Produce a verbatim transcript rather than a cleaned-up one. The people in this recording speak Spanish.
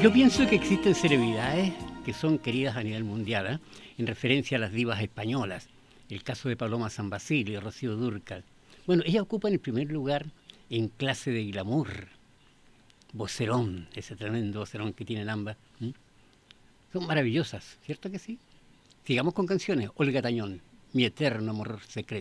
Yo pienso que existen celebridades que son queridas a nivel mundial, ¿eh? En referencia a las divas españolas. El caso de Paloma San Basilio y Rocío Dúrcal. Bueno, ella ocupa en el primer lugar en clase de glamour. Vocerón, ese tremendo vocerón que tienen ambas. ¿m? Son maravillosas, ¿cierto que sí? Sigamos con canciones. Olga Tañón, Mi eterno amor secreto.